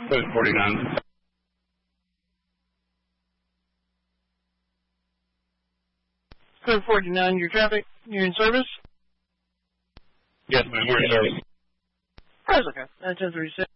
Code 49. Code 49, your traffic, you're in service? Yes, ma'am, we're in service. That's okay. 1036.